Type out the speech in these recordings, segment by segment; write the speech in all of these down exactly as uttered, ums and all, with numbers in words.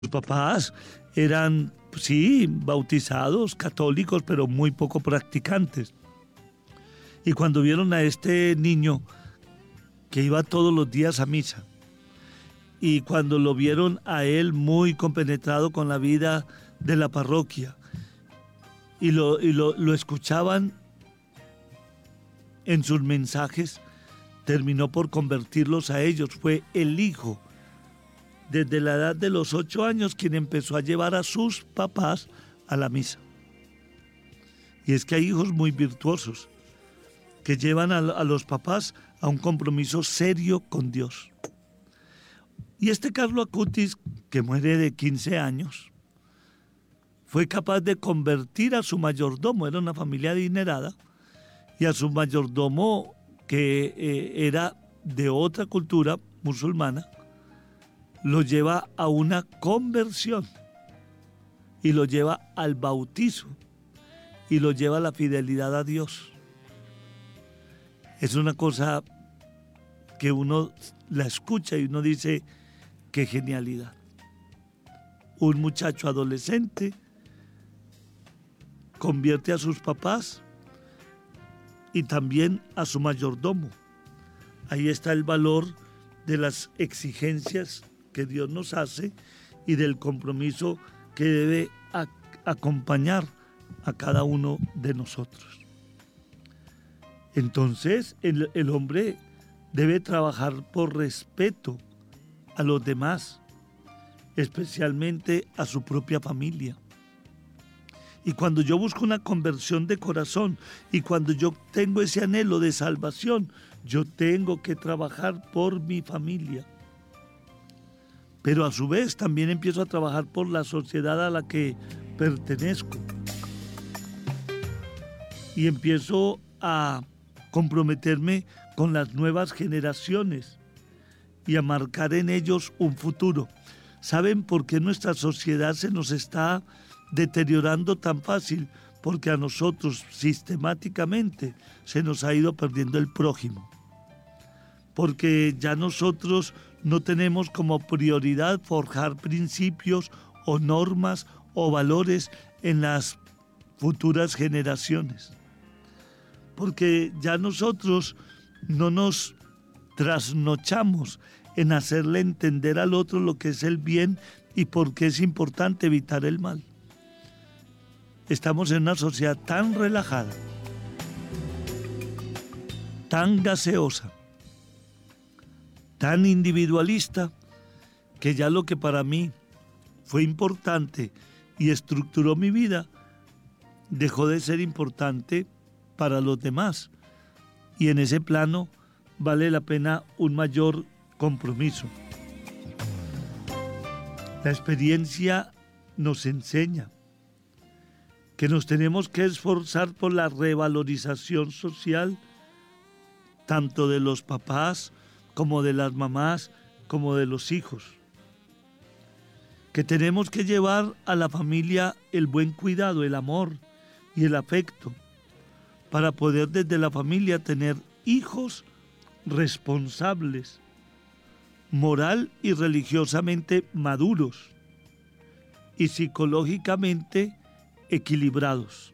Sus papás eran, sí, bautizados, católicos, pero muy poco practicantes. Y cuando vieron a este niño que iba todos los días a misa, y cuando lo vieron a él muy compenetrado con la vida de la parroquia, y lo, y lo, lo escuchaban en sus mensajes, terminó por convertirlos a ellos. Fue el hijo, desde la edad de los ocho años, quien empezó a llevar a sus papás a la misa. Y es que hay hijos muy virtuosos que llevan a, a los papás a un compromiso serio con Dios. Y este Carlo Acutis, que muere de quince años, fue capaz de convertir a su mayordomo, era una familia adinerada, y a su mayordomo, que eh, era de otra cultura musulmana, lo lleva a una conversión y lo lleva al bautizo y lo lleva a la fidelidad a Dios. Es una cosa que uno la escucha y uno dice, qué genialidad. Un muchacho adolescente convierte a sus papás y también a su mayordomo. Ahí está el valor de las exigencias que Dios nos hace y del compromiso que debe a- acompañar a cada uno de nosotros. Entonces, el, el hombre debe trabajar por respeto a los demás, especialmente a su propia familia. Y cuando yo busco una conversión de corazón y cuando yo tengo ese anhelo de salvación, yo tengo que trabajar por mi familia. Pero a su vez también empiezo a trabajar por la sociedad a la que pertenezco. Y empiezo a comprometerme con las nuevas generaciones y a marcar en ellos un futuro. ¿Saben por qué nuestra sociedad se nos está deteriorando tan fácil? Porque a nosotros sistemáticamente se nos ha ido perdiendo el prójimo. Porque ya nosotros no tenemos como prioridad forjar principios o normas o valores en las futuras generaciones. Porque ya nosotros no nos trasnochamos en hacerle entender al otro lo que es el bien y por qué es importante evitar el mal. Estamos en una sociedad tan relajada, tan gaseosa, tan individualista, que ya lo que para mí fue importante y estructuró mi vida, dejó de ser importante para los demás. Y en ese plano vale la pena un mayor compromiso. La experiencia nos enseña que nos tenemos que esforzar por la revalorización social, tanto de los papás como de las mamás, como de los hijos. Que tenemos que llevar a la familia el buen cuidado, el amor y el afecto, para poder desde la familia tener hijos responsables, moral y religiosamente maduros y psicológicamente equilibrados.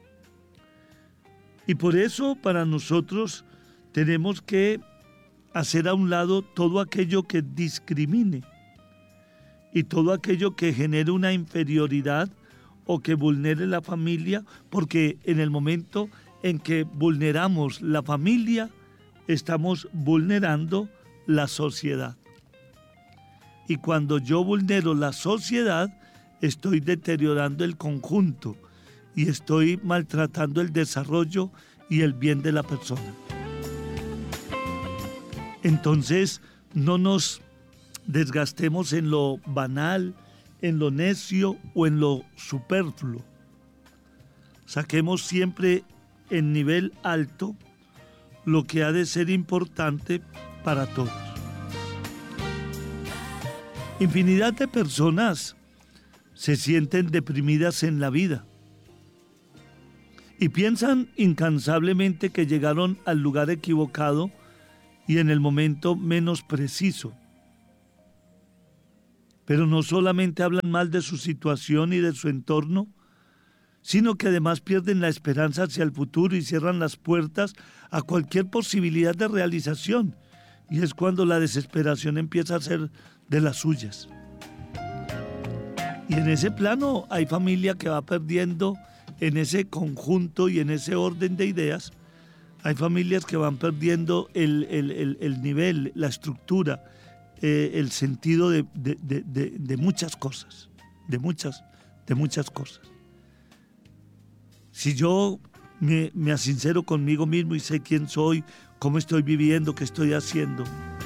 Y por eso para nosotros tenemos que hacer a un lado todo aquello que discrimine y todo aquello que genere una inferioridad o que vulnere la familia, porque en el momento en que vulneramos la familia, estamos vulnerando la sociedad. Y cuando yo vulnero la sociedad, estoy deteriorando el conjunto y estoy maltratando el desarrollo y el bien de la persona. Entonces, no nos desgastemos en lo banal, en lo necio o en lo superfluo. Saquemos siempre en nivel alto lo que ha de ser importante para todos. Infinidad de personas se sienten deprimidas en la vida y piensan incansablemente que llegaron al lugar equivocado y en el momento menos preciso. pero no solamente hablan mal de su situación y de su entorno, sino que además pierden la esperanza hacia el futuro y cierran las puertas a cualquier posibilidad de realización. Y es cuando la desesperación empieza a ser de las suyas. Y en ese plano hay familia que va perdiendo, en ese conjunto y en ese orden de ideas, hay familias que van perdiendo el, el, el, el nivel, la estructura, eh, el sentido de, de, de, de, de muchas cosas, de muchas, de muchas cosas. Si yo me, me asincero conmigo mismo y sé quién soy, cómo estoy viviendo, qué estoy haciendo,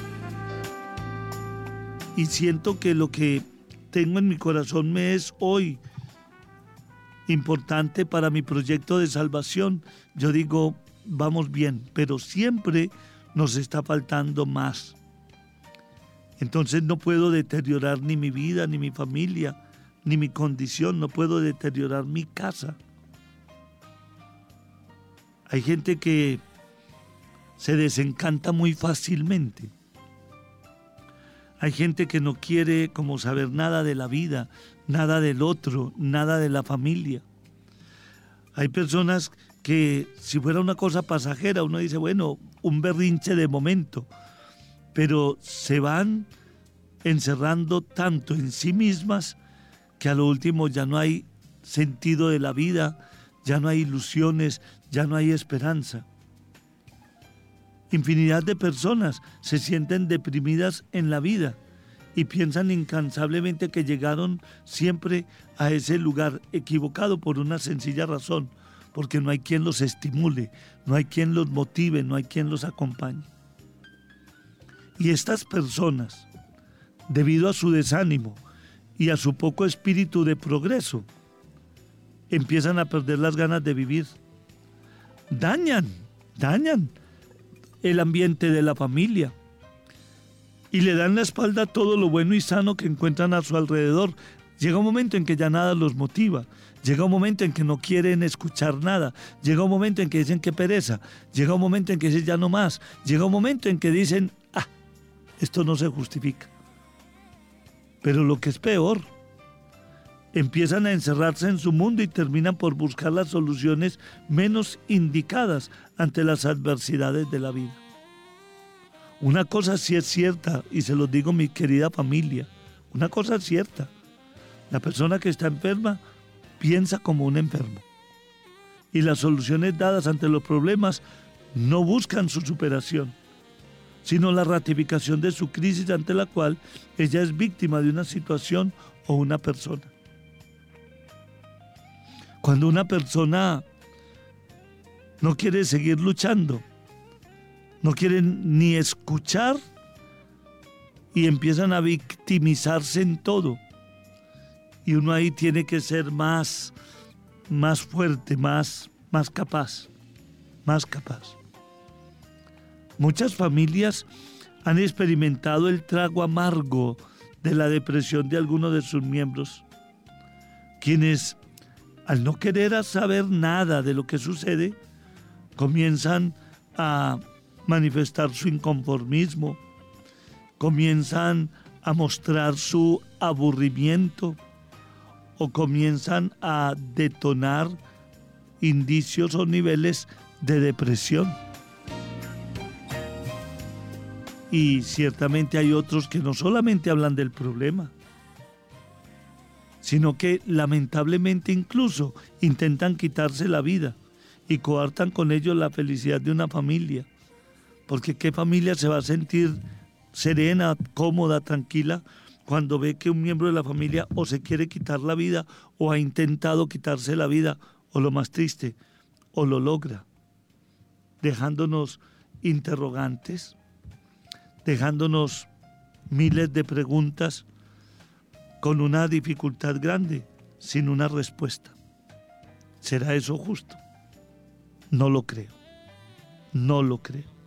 y siento que lo que tengo en mi corazón me es hoy importante para mi proyecto de salvación, yo digo, vamos bien, pero siempre nos está faltando más. Entonces no puedo deteriorar ni mi vida, ni mi familia, ni mi condición, no puedo deteriorar mi casa. Hay gente que se desencanta muy fácilmente. Hay gente que no quiere como saber nada de la vida, nada del otro, nada de la familia. Hay personas que si fuera una cosa pasajera, uno dice, bueno, un berrinche de momento, pero se van encerrando tanto en sí mismas que a lo último ya no hay sentido de la vida, ya no hay ilusiones, ya no hay esperanza. Infinidad de personas se sienten deprimidas en la vida y piensan incansablemente que llegaron siempre a ese lugar equivocado por una sencilla razón, porque no hay quien los estimule, no hay quien los motive, no hay quien los acompañe. Y estas personas, debido a su desánimo y a su poco espíritu de progreso, empiezan a perder las ganas de vivir. Dañan, dañan el ambiente de la familia y le dan la espalda a todo lo bueno y sano que encuentran a su alrededor. Llega un momento en que ya nada los motiva, llega un momento en que no quieren escuchar nada, llega un momento en que dicen que pereza, llega un momento en que dicen ya no más, llega un momento en que dicen, ah, esto no se justifica. Pero lo que es peor, empiezan a encerrarse en su mundo y terminan por buscar las soluciones menos indicadas ante las adversidades de la vida. Una cosa sí es cierta, y se lo digo mi querida familia, una cosa es cierta, la persona que está enferma piensa como un enfermo. Y las soluciones dadas ante los problemas no buscan su superación, sino la ratificación de su crisis ante la cual ella es víctima de una situación o una persona. Cuando una persona no quiere seguir luchando, no quiere ni escuchar y empiezan a victimizarse en todo. Y uno ahí tiene que ser más, más fuerte, más, más capaz, más capaz. Muchas familias han experimentado el trago amargo de la depresión de algunos de sus miembros, quienes, al no querer saber nada de lo que sucede, comienzan a manifestar su inconformismo, comienzan a mostrar su aburrimiento o comienzan a detonar indicios o niveles de depresión. Y ciertamente hay otros que no solamente hablan del problema, sino que lamentablemente incluso intentan quitarse la vida y coartan con ello la felicidad de una familia. Porque ¿qué familia se va a sentir serena, cómoda, tranquila cuando ve que un miembro de la familia o se quiere quitar la vida o ha intentado quitarse la vida, o lo más triste, o lo logra, dejándonos interrogantes, dejándonos miles de preguntas con una dificultad grande, sin una respuesta? ¿Será eso justo? No lo creo, no lo creo.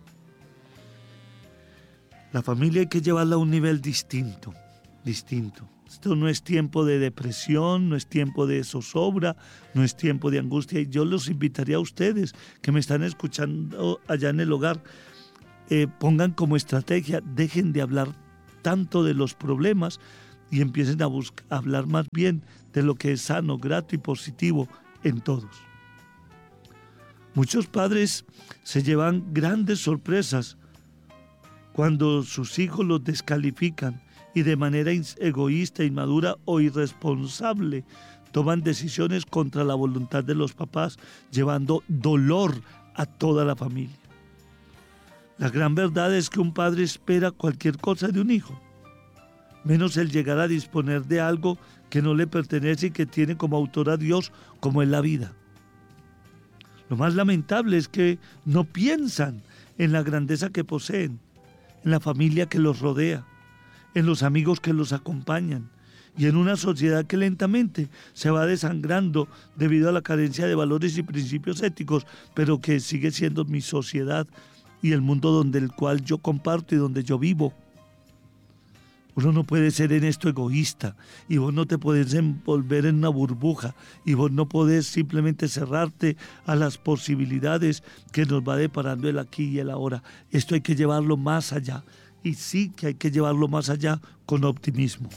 La familia hay que llevarla a un nivel distinto, distinto. Esto no es tiempo de depresión, no es tiempo de zozobra, no es tiempo de angustia. Y yo los invitaría a ustedes que me están escuchando allá en el hogar, eh, pongan como estrategia, dejen de hablar tanto de los problemas y empiecen a, buscar, a hablar más bien de lo que es sano, grato y positivo en todos. Muchos padres se llevan grandes sorpresas cuando sus hijos los descalifican y de manera egoísta, inmadura o irresponsable toman decisiones contra la voluntad de los papás, llevando dolor a toda la familia. La gran verdad es que un padre espera cualquier cosa de un hijo, menos el llegar a disponer de algo que no le pertenece y que tiene como autor a Dios, como es la vida. Lo más lamentable es que no piensan en la grandeza que poseen, en la familia que los rodea, en los amigos que los acompañan y en una sociedad que lentamente se va desangrando debido a la carencia de valores y principios éticos, pero que sigue siendo mi sociedad y el mundo donde el cual yo comparto y donde yo vivo. Uno no puede ser en esto egoísta y vos no te podés envolver en una burbuja y vos no podés simplemente cerrarte a las posibilidades que nos va deparando el aquí y el ahora. Esto hay que llevarlo más allá y sí que hay que llevarlo más allá con optimismo.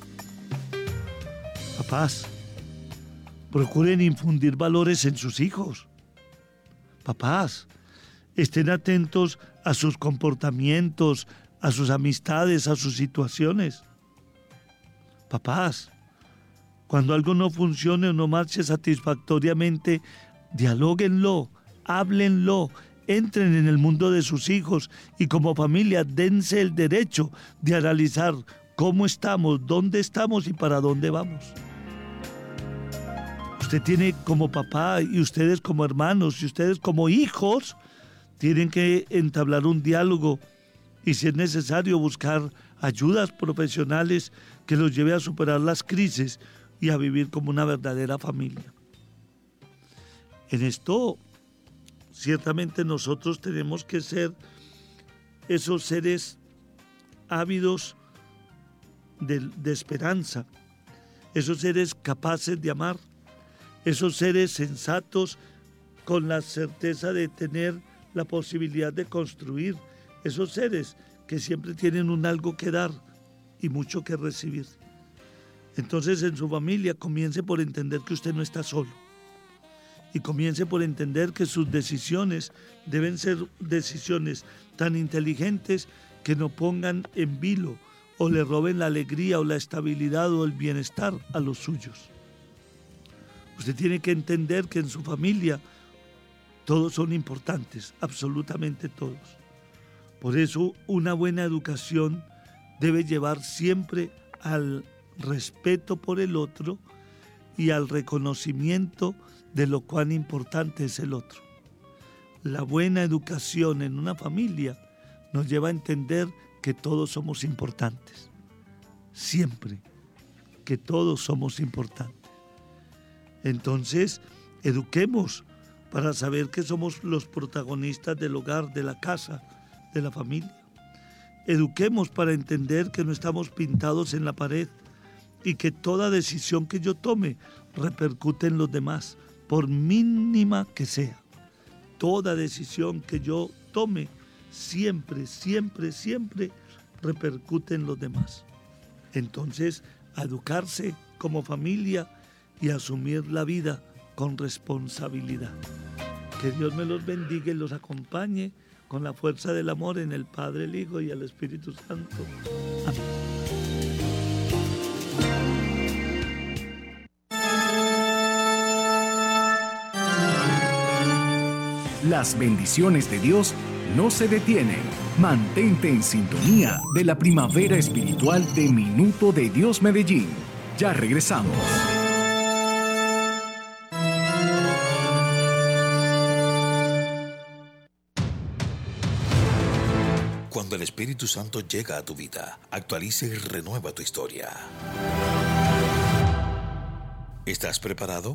Papás, procuren infundir valores en sus hijos. Papás, estén atentos a sus comportamientos, a sus amistades, a sus situaciones. Papás, cuando algo no funcione o no marche satisfactoriamente, dialóguenlo, háblenlo, entren en el mundo de sus hijos y como familia dense el derecho de analizar cómo estamos, dónde estamos y para dónde vamos. Usted tiene como papá y ustedes como hermanos y ustedes como hijos tienen que entablar un diálogo y si es necesario buscar ayudas profesionales que los lleve a superar las crisis y a vivir como una verdadera familia. En esto, ciertamente nosotros tenemos que ser esos seres ávidos de, de esperanza, esos seres capaces de amar, esos seres sensatos con la certeza de tener la posibilidad de construir, esos seres que siempre tienen un algo que dar y mucho que recibir. Entonces en su familia comience por entender que usted no está solo y comience por entender que sus decisiones deben ser decisiones tan inteligentes que no pongan en vilo o le roben la alegría o la estabilidad o el bienestar a los suyos. Usted tiene que entender que en su familia todos son importantes, absolutamente todos. Por eso una buena educación debe llevar siempre al respeto por el otro y al reconocimiento de lo cuán importante es el otro. La buena educación en una familia nos lleva a entender que todos somos importantes. Siempre, que todos somos importantes. Entonces, eduquemos para saber que somos los protagonistas del hogar, de la casa, de la familia. Eduquemos para entender que no estamos pintados en la pared y que toda decisión que yo tome repercute en los demás, por mínima que sea. Toda decisión que yo tome siempre, siempre, siempre repercute en los demás. Entonces, a educarse como familia y asumir la vida con responsabilidad. Que Dios me los bendiga y los acompañe con la fuerza del amor en el Padre, el Hijo y el Espíritu Santo. Amén. Las bendiciones de Dios no se detienen. Mantente en sintonía de la primavera espiritual de Minuto de Dios Medellín. Ya regresamos. Cuando el Espíritu Santo llega a tu vida, actualiza y renueva tu historia. ¿Estás preparado?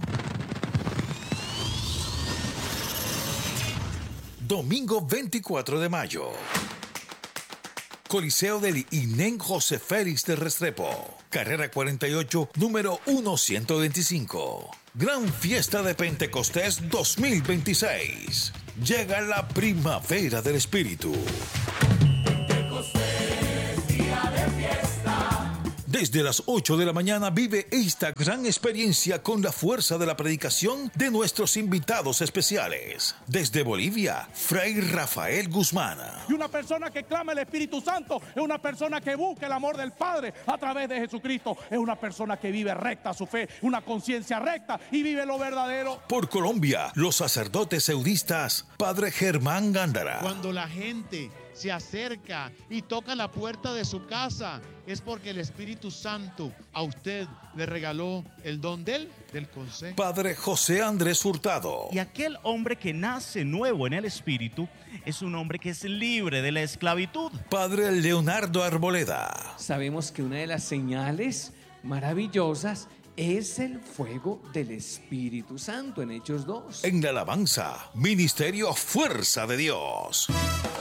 Domingo veinticuatro de mayo. Coliseo del Inén José Félix de Restrepo. Carrera cuarenta y ocho, número ciento veinticinco. Gran Fiesta de Pentecostés dos mil veintiséis. Llega la primavera del Espíritu. Desde las ocho de la mañana vive esta gran experiencia con la fuerza de la predicación de nuestros invitados especiales. Desde Bolivia, Fray Rafael Guzmán. Y una persona que clama el Espíritu Santo es una persona que busca el amor del Padre a través de Jesucristo. Es una persona que vive recta su fe, una conciencia recta y vive lo verdadero. Por Colombia, los sacerdotes eudistas, Padre Germán Gándara. Cuando la gente se acerca y toca la puerta de su casa, es porque el Espíritu Santo a usted le regaló el don del, del consejo. Padre José Andrés Hurtado. Y aquel hombre que nace nuevo en el Espíritu es un hombre que es libre de la esclavitud. Padre Leonardo Arboleda. Sabemos que una de las señales maravillosas es el fuego del Espíritu Santo en Hechos dos. En la alabanza, Ministerio Fuerza de Dios.